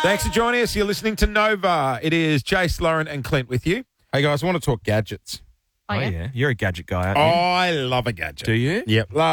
Thanks for joining us. You're listening to Nova. It is Jace, Lauren and Clint with you. Hey, guys, I want to talk gadgets. Oh, yeah. You're a gadget guy, aren't you? I love a gadget. Do you? Yep.